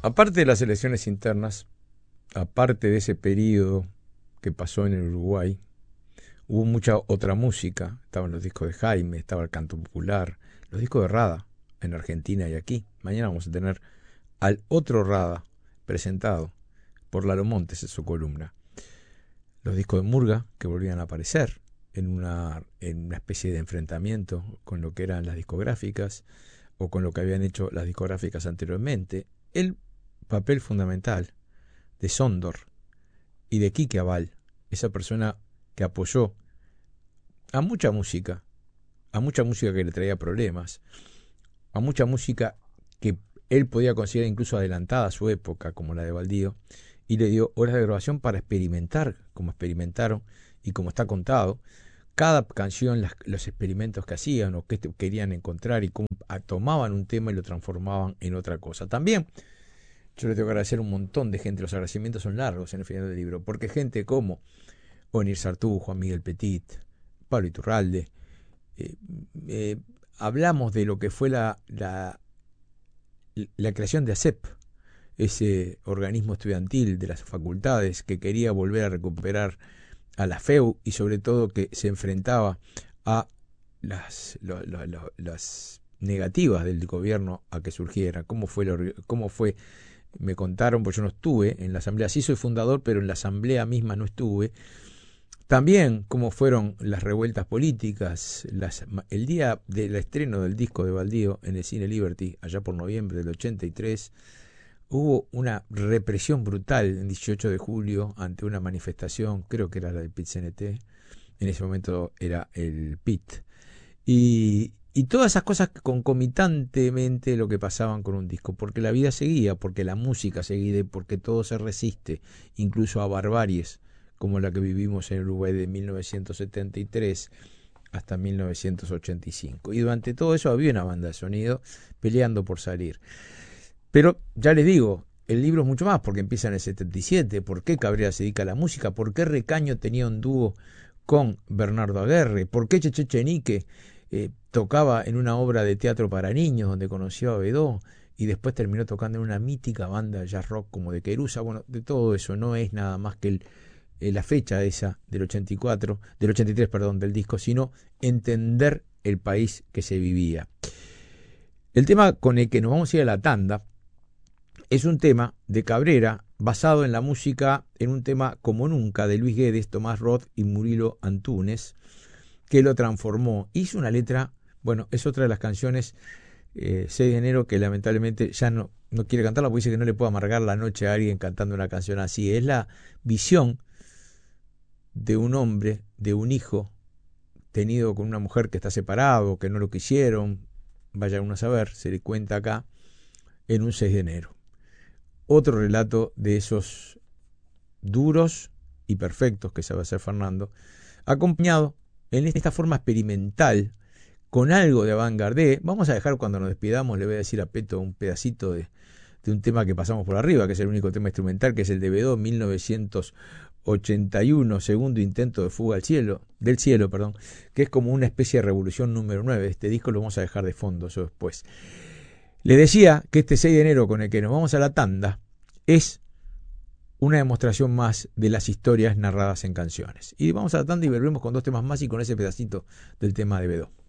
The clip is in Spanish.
Aparte de las elecciones internas, aparte de ese periodo que pasó en el Uruguay, hubo mucha otra música. Estaban los discos de Jaime, estaba el canto popular, los discos de Rada en Argentina y aquí. Mañana vamos a tener al otro Rada presentado por Lalo Montes en su columna. Los discos de Murga que volvían a aparecer en una especie de enfrentamiento con lo que eran las discográficas o con lo que habían hecho las discográficas anteriormente. El papel fundamental de Sondor y de Quique Abal, esa persona que apoyó a mucha música que le traía problemas, a mucha música que él podía considerar incluso adelantada a su época, como la de Baldío, y le dio horas de grabación para experimentar, como experimentaron y como está contado, cada canción, los experimentos que hacían o que querían encontrar y cómo tomaban un tema y lo transformaban en otra cosa. También yo le tengo que agradecer a un montón de gente, los agradecimientos son largos en el final del libro, porque gente como Onir Sartú, Juan Miguel Petit, Pablo Iturralde, hablamos de lo que fue la creación de ASEP, ese organismo estudiantil de las facultades que quería volver a recuperar a la FEU y sobre todo que se enfrentaba a las negativas del gobierno a que surgiera. ¿Cómo fue? Me contaron, pues yo no estuve en la asamblea, sí soy fundador, pero en la asamblea misma no estuve. También cómo fueron las revueltas políticas, el día del estreno del disco de Baldío en el Cine Liberty, allá por noviembre del 83, hubo una represión brutal el 18 de julio ante una manifestación, creo que era la del PIT-CNT, en ese momento era el PIT, y todas esas cosas concomitantemente lo que pasaban con un disco, porque la vida seguía, porque la música seguía, porque todo se resiste, incluso a barbaries como la que vivimos en Uruguay de 1973 hasta 1985. Y durante todo eso había una banda de sonido peleando por salir. Pero ya les digo, el libro es mucho más, porque empieza en el 77, por qué Cabrera se dedica a la música, por qué Recaño tenía un dúo con Bernardo Aguerre, por qué Cheche Chenique tocaba en una obra de teatro para niños donde conoció a Bedó y después terminó tocando en una mítica banda de jazz rock como de Querusa. Bueno, de todo eso no es nada más que la fecha esa del 83, perdón, del disco, sino entender el país que se vivía. El tema con el que nos vamos a ir a la tanda es un tema de Cabrera basado en la música, en un tema como nunca de Luis Guedes, Tomás Roth y Murilo Antúnez, que lo transformó. Hizo una letra, bueno, es otra de las canciones 6 de enero que lamentablemente ya no quiere cantarla porque dice que no le puede amargar la noche a alguien cantando una canción así. Es la visión de un hombre, de un hijo tenido con una mujer que está separado, que no lo quisieron, vaya uno a saber, se le cuenta acá, en un 6 de enero. Otro relato de esos duros y perfectos que sabe hacer Fernando, acompañado en esta forma experimental, con algo de avant-garde. Vamos a dejar, cuando nos despidamos, le voy a decir a Peto un pedacito de un tema que pasamos por arriba, que es el único tema instrumental, que es el de Bedó, 1981, segundo intento de fuga del cielo, que es como una especie de revolución número 9. Este disco lo vamos a dejar de fondo eso después. Le decía que este 6 de enero con el que nos vamos a la tanda es una demostración más de las historias narradas en canciones. Y vamos a la tanda y volvemos con 2 temas más y con ese pedacito del tema de Bedó.